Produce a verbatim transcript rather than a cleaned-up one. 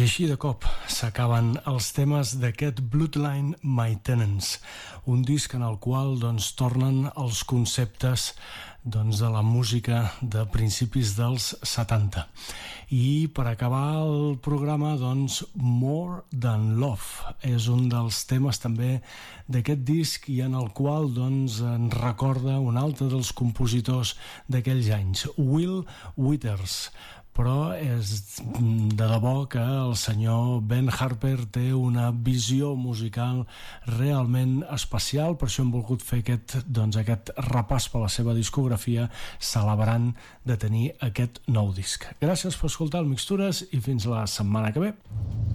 així de cop s'acaben els temes d'aquest Bloodline My Tenants, un disc en el qual doncs, tornen els conceptes doncs, de la música de principis dels setanta. I per acabar el programa, doncs, More Than Love és un dels temes també d'aquest disc i en el qual doncs, ens recorda un altre dels compositors d'aquells anys, Will Withers. Però és de debò que el senyor Ben Harper té una visió musical realment especial, per això hem volgut fer aquest, doncs, aquest repàs per la seva discografia, celebrant de tenir aquest nou disc. Gràcies per escoltar el Mixtures i fins la setmana que ve.